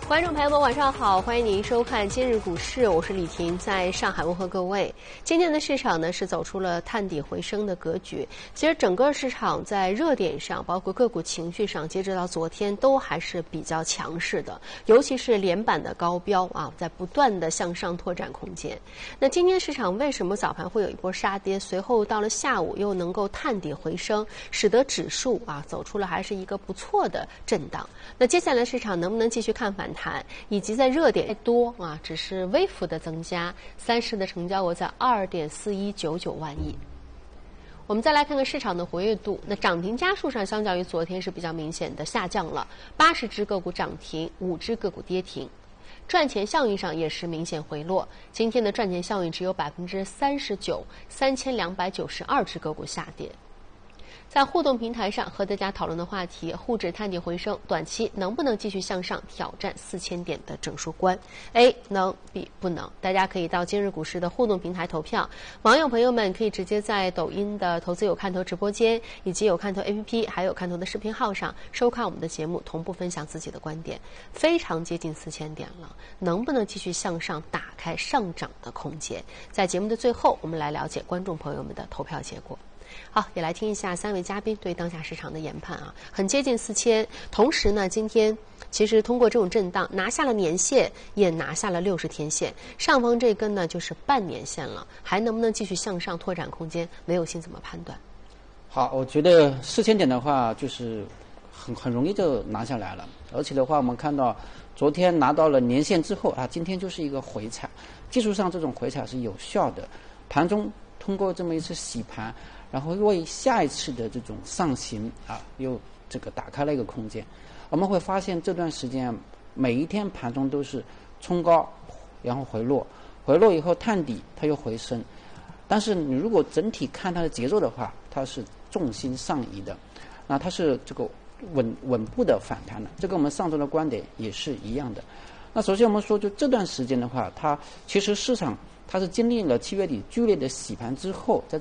观众朋友们，晚上好，欢迎您收看今日股市，我是李婷，在上海问候各位。今天的市场呢是走出了探底回升的格局。其实整个市场在热点上，包括个股情绪上，截止到昨天都还是比较强势的，尤其是连板的高标啊，在不断的向上拓展空间。那今天市场为什么早盘会有一波杀跌，随后到了下午又能够探底回升，使得指数啊走出了还是一个不错的震荡。那接下来市场能不能继续看反弹，以及在热点多啊，只是微幅的增加，30的成交额在2.4199万亿。我们再来看看市场的活跃度，那涨停家数上相较于昨天是比较明显的下降了，80只个股涨停，5只个股跌停。赚钱效应上也是明显回落，今天的赚钱效应只有39%，3292只个股下跌。在互动平台上和大家讨论的话题，沪指探底回升，短期能不能继续向上挑战4000点的整数关 ？A 能 ，B 不能。大家可以到今日股市的互动平台投票，网友朋友们可以直接在抖音的投资有看头直播间，以及有看头 APP 还有看头的视频号上收看我们的节目，同步分享自己的观点。非常接近4000点了，能不能继续向上打开上涨的空间？在节目的最后，我们来了解观众朋友们的投票结果。好，也来听一下3位嘉宾对当下市场的研判啊，很接近4000。同时呢，今天其实通过这种震荡，拿下了年线，也拿下了60天线，上方这根呢就是半年线了，还能不能继续向上拓展空间？没有心怎么判断？ 好，我觉得4000点的话，就是很容易就拿下来了，而且的话，我们看到昨天拿到了年线之后啊，今天就是一个回踩，技术上这种回踩是有效的，盘中通过这么一次洗盘。然后为下一次的这种上行啊，又这个打开了一个空间。我们会发现这段时间每一天盘中都是冲高，然后回落，回落以后探底，它又回升。但是你如果整体看它的节奏的话，它是重心上移的，那它是这个稳步的反弹的。这跟我们上周的观点也是一样的。那首先我们说，就这段时间的话，它其实市场它是经历了7月底剧烈的洗盘之后，在